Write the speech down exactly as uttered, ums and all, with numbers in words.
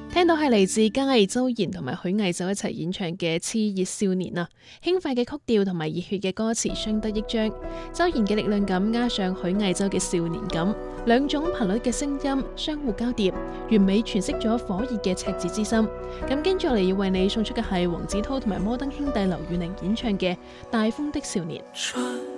聽到係嚟自嘉毅、周賢同埋許藝洲一齊演唱嘅《熾熱少年》啊，輕快嘅曲調同埋熱血嘅歌詞相得益彰。周賢嘅力量感加上許藝洲嘅少年感，兩種頻率嘅聲音相互交疊，完美詮釋咗火熱嘅赤子之心。咁跟住落嚟要為你送出嘅係黃子韜同埋摩登兄弟劉宇寧演唱嘅《大風的少年》。